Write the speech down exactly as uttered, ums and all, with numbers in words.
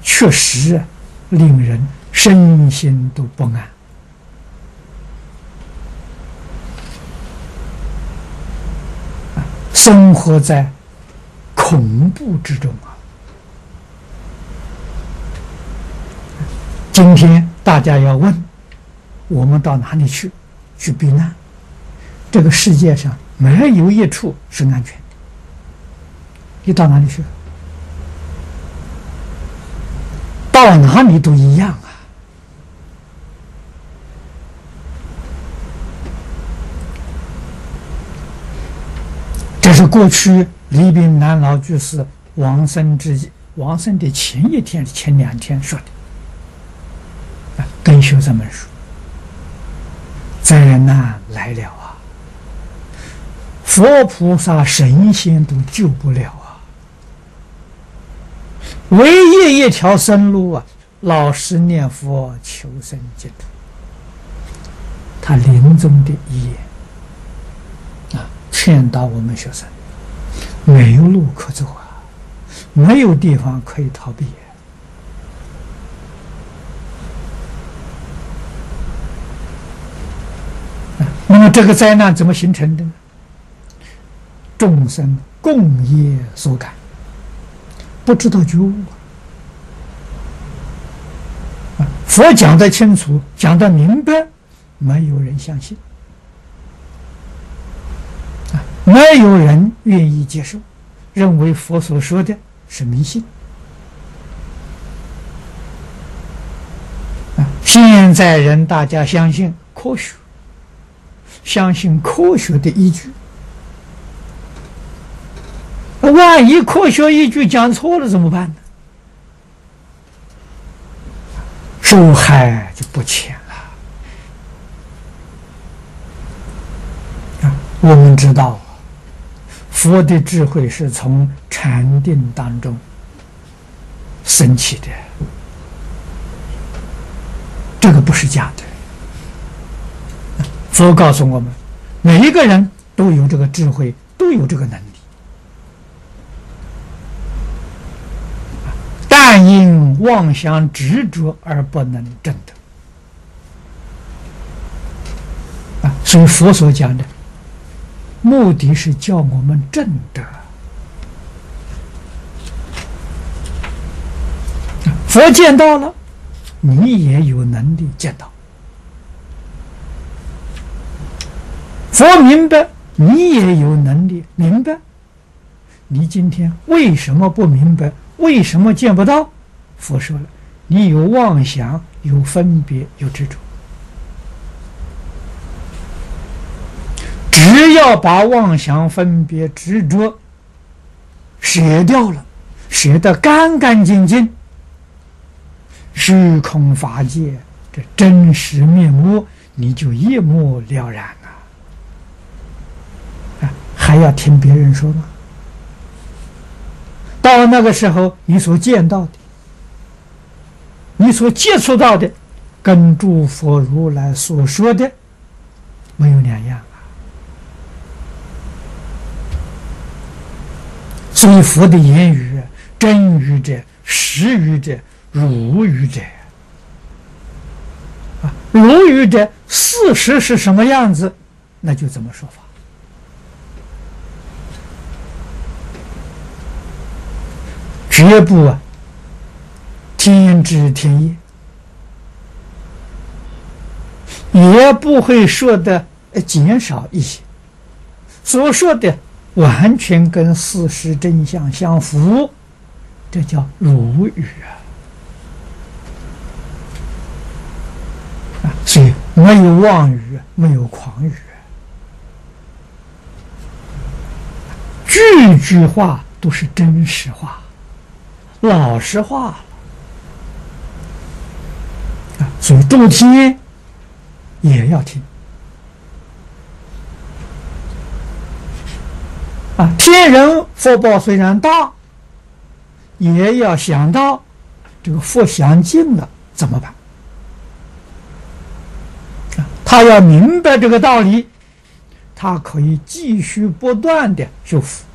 确实令人身心都不安。生活在恐怖之中啊！今天大家要问我们到哪里去去避难？这个世界上没有一处是安全的。你到哪里去？到哪里都一样啊！这是过去李炳南老居士往生之往生的前一天、前两天说的，跟学生们说：“灾难来了啊！佛菩萨、神仙都救不了啊！唯一一条生路啊，老实念佛，求生净土。”他临终的遗言。劝导我们学生，没有路可走啊，没有地方可以逃避。那么这个灾难怎么形成的呢？众生共业所感，不知道觉悟啊！佛讲得清楚，讲得明白，没有人相信。没有人愿意接受，认为佛所说的是迷信。啊，现在人大家相信科学，相信科学的依据。万一科学依据讲错了怎么办呢？受害就不浅了。啊，我们知道。佛的智慧是从禅定当中升起的，这个不是假的。佛告诉我们，每一个人都有这个智慧，都有这个能力，但因妄想执着而不能证得。啊，所以佛所讲的目的是叫我们证得。佛见到了，你也有能力见到；佛明白，你也有能力明白。你今天为什么不明白？为什么见不到？佛说了，你有妄想，有分别，有执着。只要把妄想、分别、执着舍掉了，舍得干干净净，虚空法界这真实面目，你就一目了然了。啊，还要听别人说吗？到那个时候，你所见到的，你所接触到的，跟诸佛如来所说的没有两样。所以佛的言语，真语者、实语者、如语者。啊，如语者，事实是什么样子，那就怎么说法。绝不啊，天知天也，也不会说的减少一些，所说的完全跟事实真相相符，这叫如语啊！所以没有妄语，没有狂语，句句话都是真实话、老实话啊！所以诸天也要听。啊，天人福报虽然大，也要想到这个福享尽了怎么办？啊，他要明白这个道理，他可以继续不断的修福。